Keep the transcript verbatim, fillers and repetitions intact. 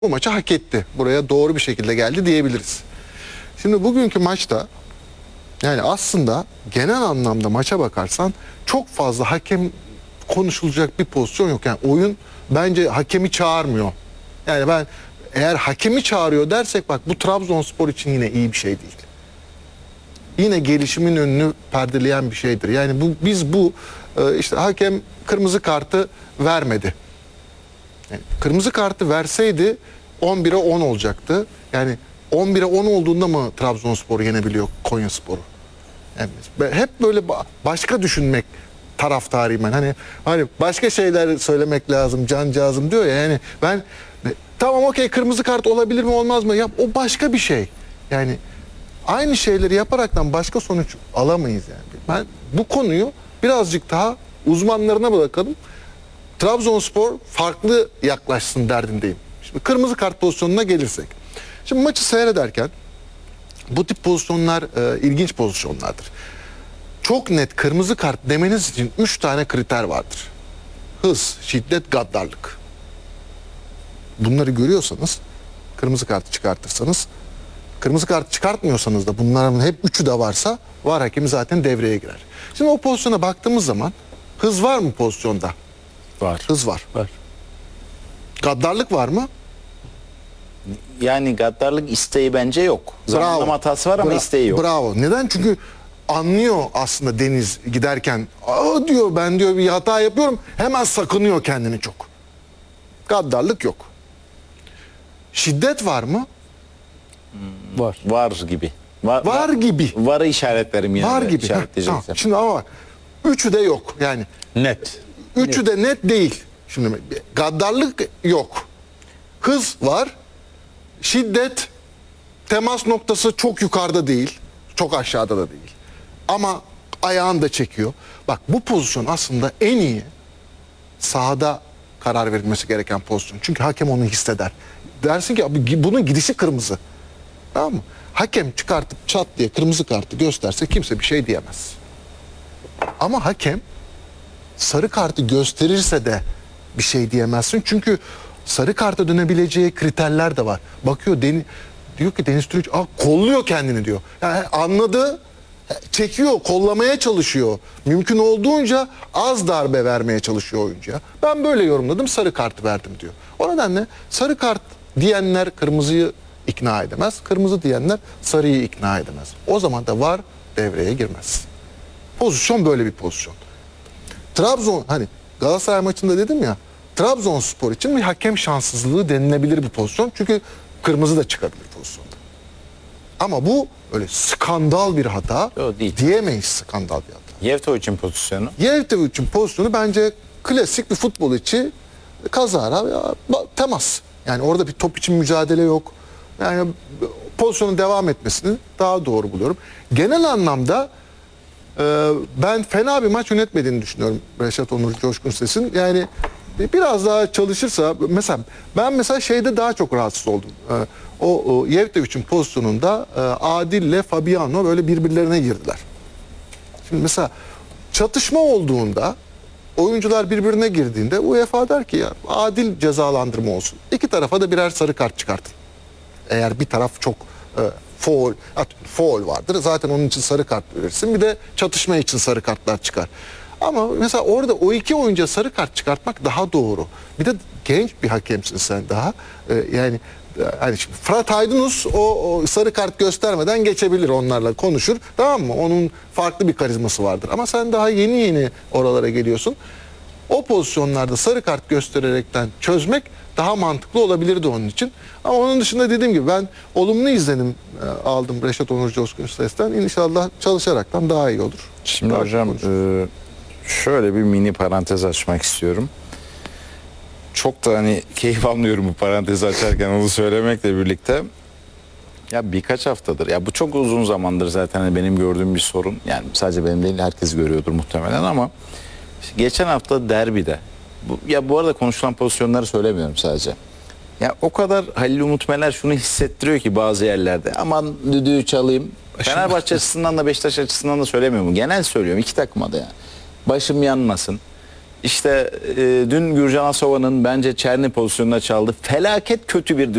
bu maçı hak etti. Buraya doğru bir şekilde geldi diyebiliriz. Şimdi bugünkü maçta yani aslında genel anlamda maça bakarsan çok fazla hakem konuşulacak bir pozisyon yok. Yani oyun bence hakemi çağırmıyor. Yani ben eğer hakemi çağırıyor dersek bak bu Trabzonspor için yine iyi bir şey değil. Yine gelişimin önünü perdeleyen bir şeydir. Yani bu biz bu işte hakem kırmızı kartı vermedi. Yani kırmızı kartı verseydi on bire on olacaktı. Yani on bire on olduğunda mı Trabzonspor yenebiliyor Konyaspor'u? Yani hep böyle başka düşünmek taraftarıyım ben. Hani hani başka şeyler söylemek lazım, cancağızım diyor ya. Yani ben tamam okey kırmızı kart olabilir mi olmaz mı? Ya o başka bir şey. Yani aynı şeyleri yaparaktan başka sonuç alamayız yani. Ben bu konuyu birazcık daha uzmanlarına bırakalım. Trabzonspor farklı yaklaşsın derdindeyim. Şimdi kırmızı kart pozisyonuna gelirsek. Şimdi maçı seyrederken bu tip pozisyonlar e, ilginç pozisyonlardır. Çok net kırmızı kart demeniz için üç tane kriter vardır. Hız, şiddet, gaddarlık. Bunları görüyorsanız, kırmızı kartı çıkartırsanız, kırmızı kartı çıkartmıyorsanız da bunların hep üçü de varsa VAR hakemi zaten devreye girer. Şimdi o pozisyona baktığımız zaman hız var mı pozisyonda? Var. Hız var. Var. Gaddarlık var mı? Yani gaddarlık isteği bence yok. Zamanlama hatası var ama Bra- isteği yok. Bravo. Neden? Çünkü anlıyor aslında Deniz giderken. Aa diyor ben diyor bir hata yapıyorum. Hemen sakınıyor kendini çok. Gaddarlık yok. Şiddet var mı? Var. Var gibi. Var, Var gibi. Varı işaretlerim yani. Var gibi. Heh, İşaretleyeceksem. tamam. Şimdi ama bak. Üçü de yok. Yani Net. üçü de net değil. Şimdi gaddarlık yok. Hız var. Şiddet, temas noktası çok yukarıda değil. Çok aşağıda da değil. Ama ayağını da çekiyor. Bak bu pozisyon aslında en iyi sahada karar verilmesi gereken pozisyon. Çünkü hakem onu hisseder. Dersin ki abi bunun gidişi kırmızı. Tamam mı? Hakem çıkartıp çat diye kırmızı kartı gösterse kimse bir şey diyemez. Ama hakem sarı kartı gösterirse de bir şey diyemezsin. Çünkü sarı karta dönebileceği kriterler de var. Bakıyor Deniz, diyor ki Deniz Türüç Aa, kolluyor kendini diyor. Yani anladı, çekiyor, kollamaya çalışıyor. Mümkün olduğunca az darbe vermeye çalışıyor oyuncuya. Ben böyle yorumladım, sarı kartı verdim diyor. O nedenle sarı kart diyenler kırmızıyı ikna edemez. Kırmızı diyenler sarıyı ikna edemez. O zaman da VAR devreye girmez. Pozisyon böyle bir pozisyon. Trabzon hani Galatasaray maçında dedim ya Trabzonspor için bir hakem şanssızlığı denilebilir bir pozisyon. Çünkü kırmızı da çıkabilir pozisyonda. Ama bu öyle skandal bir hata Yok, değil. diyemeyiz, skandal bir hata. Yevtovic'in pozisyonu. Yevtovic'in pozisyonu bence klasik bir futbol içi kazara ya, temas. Yani orada bir top için mücadele yok. Yani pozisyonun devam etmesini daha doğru buluyorum. Genel anlamda e, ben fena bir maç yönetmediğini düşünüyorum Reşat Onur Coşkun Ses'in. Yani biraz daha çalışırsa mesela ben mesela şeyde daha çok rahatsız oldum. E, o, o Yevtovic'in pozisyonunda e, Adil ile Fabiano böyle birbirlerine girdiler. Şimdi mesela çatışma olduğunda oyuncular birbirine girdiğinde UEFA der ki ya adil cezalandırma olsun. İki tarafa da birer sarı kart çıkartın. Eğer bir taraf çok e, foul, foul vardır. Zaten onun için sarı kart verirsin. Bir de çatışma için sarı kartlar çıkar. Ama mesela orada o iki oyuncuya sarı kart çıkartmak daha doğru. Bir de genç bir hakemsin sen daha. E, yani yani şimdi Fırat Aydınus o, o sarı kart göstermeden geçebilir, onlarla konuşur. Tamam mı? Onun farklı bir karizması vardır. Ama sen daha yeni yeni oralara geliyorsun. O pozisyonlarda sarı kart göstererekten çözmek daha mantıklı olabilirdi onun için. Ama onun dışında dediğim gibi ben olumlu izlenim e, aldım Reşat Onur Coşkun Ses'ten. İnşallah çalışaraktan daha iyi olur. Şimdi Daha hocam e, şöyle bir mini parantez açmak istiyorum. Çok da hani keyif almıyorum bu parantezi açarken onu söylemekle birlikte. Ya birkaç haftadır, ya bu çok uzun zamandır zaten hani benim gördüğüm bir sorun. Yani sadece benim değil, herkes görüyordur muhtemelen ama işte geçen hafta derbide, bu, ya bu arada konuşulan pozisyonları söylemiyorum sadece. Ya o kadar Halil Umut Meler şunu hissettiriyor ki bazı yerlerde, aman düdüğü çalayım. Fenerbahçe açısından da Beşiktaş açısından da söylemiyorum. Genel söylüyorum iki takıma da ya. Başım yanmasın. İşte e, dün Gürcan Asova'nın bence Çerni pozisyonuna çaldı. Felaket kötü bir